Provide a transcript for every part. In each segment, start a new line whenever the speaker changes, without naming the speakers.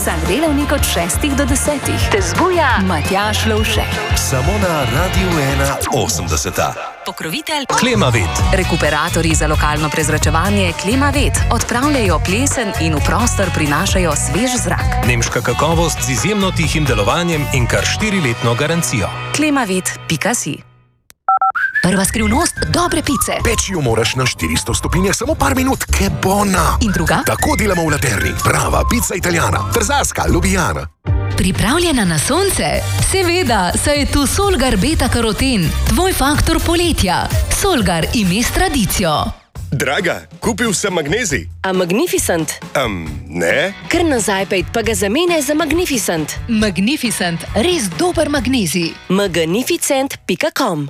Vsak delavnik od 6 do 10 te zbuja Matjaž Lovšek.
Samo na Radiu 81.
Pokrovitelj
Klimavet.
Rekuperatorji za lokalno prezračevanje Klimavet odpravljajo plesen in v prostor prinašajo svež zrak.
Nemška kakovost z izjemno tihim delovanjem in kar 4-letno garancijo.
Klimavet.si. Prva skrivnost dobre pice.
Peči jo moraš na 400 stopinjah samo par minut, ke bona.
In druga?
Tako delamo v Laterni. Prava pica italijana. Trzarska, Ljubljana.
Pripravljena na sonce? Seveda, saj je tu Solgar beta-karoten, tvoj faktor poletja. Solgar ime s tradicijo.
Draga, kupil sem magnezij.
A Magnificent?
Ne.
Kar nazaj pejt, pa ga zamene za Magnificent.
Magnificent, res dober magnezij.
Magnificent.com.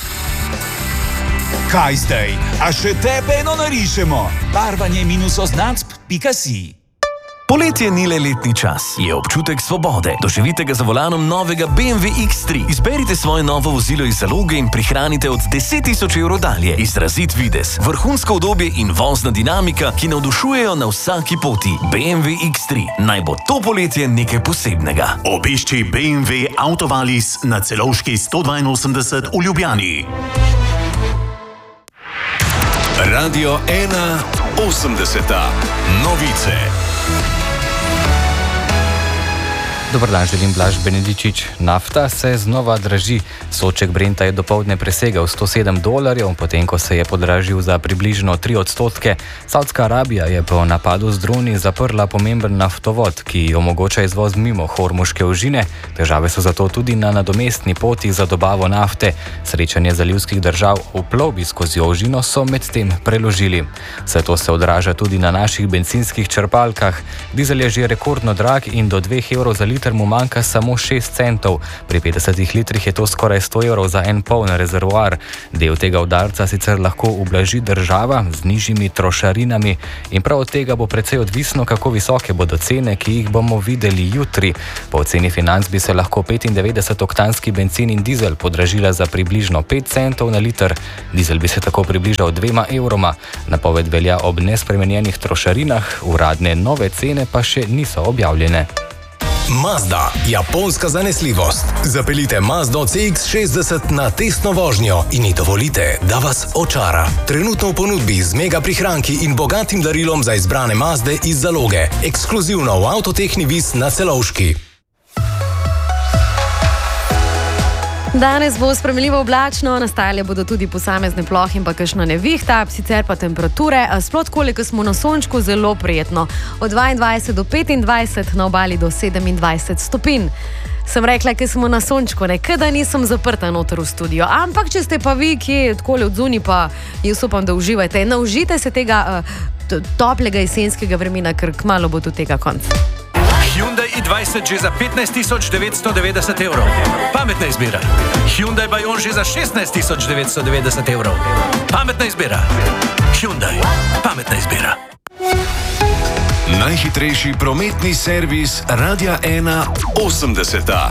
Kaj zdaj? A še tebe eno narišemo? Barvanje -oznacb.si.
Poletje ni le letni čas, je občutek svobode. Doživite ga za volanom novega BMW X3. Izberite svoje novo vozilo iz zaloge in prihranite od 10.000 evrov dalje. Izrazit videz, vrhunsko udobje in vozna dinamika, ki navdušujejo na vsaki poti. BMW X3. Naj bo to poletje nekaj posebnega.
Obišči BMW Autovalis na Celovški 182 v Ljubljani.
Radio 81. Novice.
Dobar dan, želim Blaž Benedičič. Nafta se znova draži. Sodček Brenta je dopoldne presegal $107, potem ko se je podražil za približno 3%. Saudska Arabija je po napadu z droni zaprla pomemben naftovod, ki omogoča izvoz mimo Hormuške ožine. Težave so zato tudi na nadomestni poti za dobavo nafte. Srečanje zalivskih držav v plovbi skozi ožino so medtem preložili. Vse to se odraža tudi na naših bencinskih črpalkah. Dizel je že rekordno drag in do 2 evrov za liter mu manjka samo 6 centov. Pri 50 litrih je to skoraj 100 evrov za en poln rezervoar. Del tega udarca sicer lahko ublaži država z nižjimi trošarinami in prav od tega bo precej odvisno, kako visoke bodo cene, ki jih bomo videli jutri. Po oceni Financ bi se lahko 95-oktanski bencin in dizel podražila za približno 5 centov na liter. Dizel bi se tako približal 2 evroma. Napoved velja ob nespremenjenih trošarinah, uradne nove cene pa še niso objavljene.
Mazda, japonska zanesljivost. Zapeljite Mazdo CX-60 na testno vožnjo in ji dovolite, da vas očara. Trenutno v ponudbi z mega prihranki in bogatim darilom za izbrane Mazde iz zaloge. Ekskluzivno v Avtotehni Vis na Celovški.
Danes bo sprejemljivo oblačno, nastajale bodo tudi posamezne plohe in pa kakšna nevihta, sicer pa temperature, sploh koliko smo na sončku, zelo prijetno. Od 22 do 25, na obali do 27 stopinj. Sem rekla, ker smo na sončku, nekada nisem zaprta noter v studio, ampak če ste pa vi, ki je takole od zunaj, pa jaz upam, da uživate. Naužite se tega toplega jesenskega vremena, ker kmalu bo do tega konc.
Hyundai i20 že za 15.990 evrov. Pametna izbira. Hyundai Bayon že za 16.990 evrov. Pametna izbira. Hyundai. Pametna izbira.
Najhitrejši prometni servis Radia 81.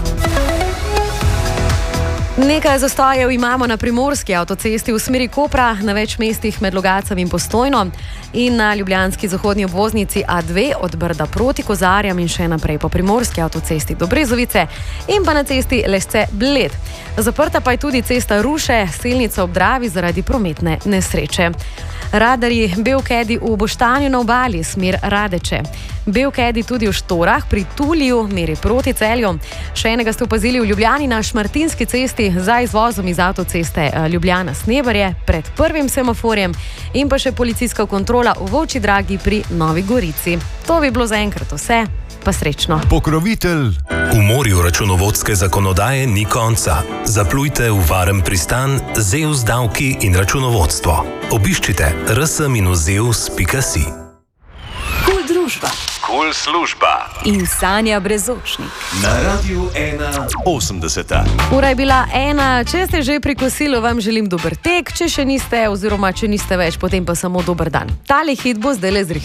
Nekaj zastojev imamo na primorski avtocesti v smeri Kopra, na več mestih med Logatcem in Postojno in na ljubljanski zahodni obvoznici A2 od Brda proti Kozarjam in še naprej po primorski avtocesti do Brezovice in pa na cesti Lesce-Bled. Zaprta pa je tudi cesta Ruše, Selnica ob Dravi zaradi prometne nesreče. Radarji Belkedi v Boštanju na obali, smer Radeče. Belkedi tudi v Štorah, pri Tuliju, meri proti Celju. Še enega ste opazili v Ljubljani na Šmartinski cesti za izvozom iz avtoceste Ljubljana-Sneberje pred prvim semaforjem in pa še policijska kontrola v Volčji Dragi pri Novi Gorici. To bi bilo zaenkrat vse, pa srečno.
Pokrovitelj. V morju računovodske zakonodaje ni konca. Zaplujte v varen pristan Zeus davki in računovodstvo. Obiščite rs-zeus.si.
Kul družba.
Kul služba.
In Sanja Brezočnik.
Na Radiu 81.
Ura je bila 1, če ste že pri kosilu, vam želim dober tek, če še niste oziroma če niste več, potem pa samo dober dan. Tale hit bo zdaj le zrihtal.